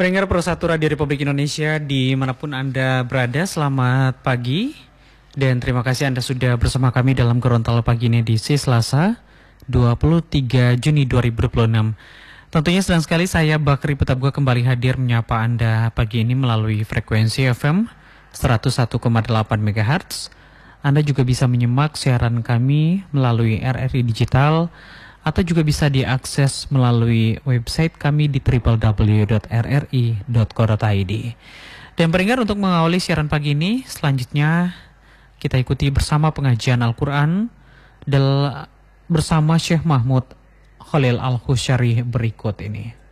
Pendengar Pro1 Radio Republik Indonesia dimanapun Anda berada, selamat pagi. Dan terima kasih Anda sudah bersama kami dalam Gorontalo Pagi ini edisi Selasa 23 Juni 2026. Tentunya senang sekali saya Bakri Petabua kembali hadir menyapa Anda pagi ini melalui frekuensi FM 101,8 MHz. Anda juga bisa menyimak siaran kami melalui RRI Digital atau juga bisa diakses melalui website kami di www.rri.co.id. Dan pendengar, untuk mengawali siaran pagi ini, selanjutnya kita ikuti bersama pengajian Al-Quran bersama Syekh Mahmud Khalil Al-Khusyari berikut ini.